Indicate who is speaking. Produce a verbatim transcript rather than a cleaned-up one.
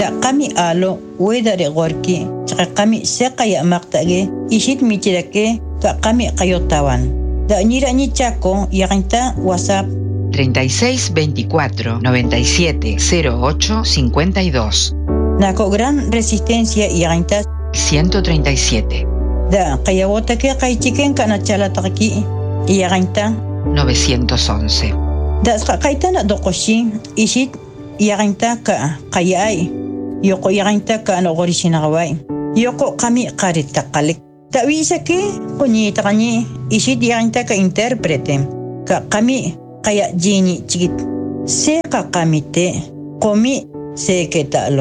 Speaker 1: da qami alo weda re gorki chaqa qami seqaya maqtage ishit michirake ka qami qayotawan da ñira ñi chaco yaqinta WhatsApp
Speaker 2: treinta y seis veinticuatro noventa y siete cero ocho cincuenta y dos.
Speaker 1: Nako gran resistencia yaqinta
Speaker 2: ciento treinta y siete.
Speaker 1: Da qayawota ke qaychiken kana chalataqki yaqinta
Speaker 2: novecientos once.
Speaker 1: Da qaitana doqoshi ishit yaqinta ka qayay yoko yaqinta ka no gorishinaqway yoko qami qaritaqalik tawisa ke quni taqani ishit yaqinta ka interprete ka qami qaya jini chigit se ka qamite qomi se ke talo